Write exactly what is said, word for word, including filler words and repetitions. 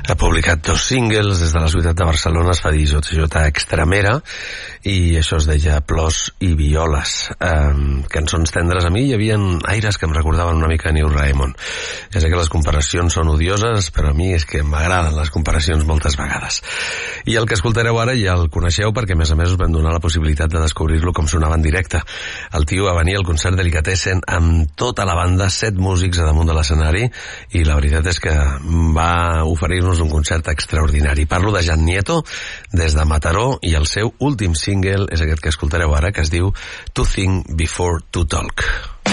Ha publicat dos singles des de la ciutat de Barcelona, es fa dir J J Extremera, i això es deia Plors i Violes. Um, cançons tendres. A mi hi havia aires que em recordaven una mica Neil Raymond. Ja sé que les comparacions són odioses, però a mi és que m'agraden les comparacions moltes vegades. I el que escoltareu ara ja el coneixeu perquè a més a més us vam donar la possibilitat de descobrir-lo com sonava en directe. El tio va venir al concert Delicatessen amb tota la banda, set músics a damunt de l'escenari, i la veritat és que va oferir-nos un concert extraordinari. Parlo de Jan Nieto des de Mataró, i el seu últim single és aquest que escoltareu ara, que es diu To Think Before To Talk.